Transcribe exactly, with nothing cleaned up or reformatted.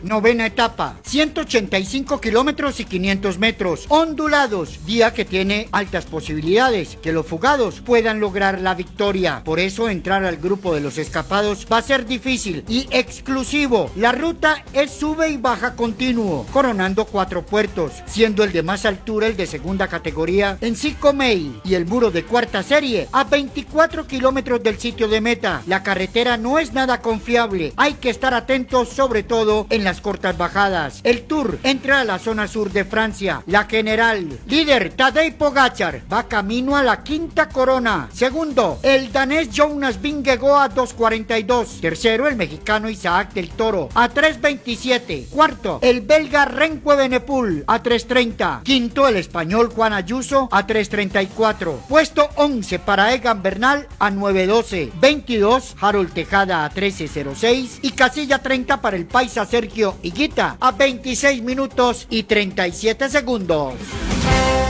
novena etapa, ciento ochenta y cinco kilómetros y quinientos metros, ondulados, día que tiene altas posibilidades que los fugados puedan lograr la victoria. Por eso entrar al grupo de los escapados va a ser difícil y exclusivo. La ruta es sube y baja continuo, coronando cuatro puertos, siendo el de más altura el de segunda categoría en Sicomey y el muro de cuarta serie a veinticuatro kilómetros del sitio de meta. La carretera no es nada confiable, hay que estar atentos sobre todo en las cortas bajadas. El Tour entra a la zona sur de Francia. La general, líder Tadej Pogačar, va camino a la quinta corona. Segundo, el danés Jonas Vingegaard a dos cuarenta y dos. Tercero, el mexicano Isaac del Toro a tres veintisiete. Cuarto, el belga Remco Evenepoel a tres treinta. Quinto, el español Juan Ayuso a tres treinta y cuatro. Puesto once para Egan Bernal a nueve doce. veintidós, Harold Tejada a trece cero seis. Y casilla treinta para el paisa Sergio Higuita a veintiséis minutos y treinta y siete segundos.